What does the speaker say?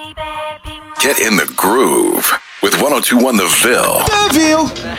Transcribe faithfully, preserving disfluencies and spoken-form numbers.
Get in the groove with ten twenty-one The Ville. The Ville.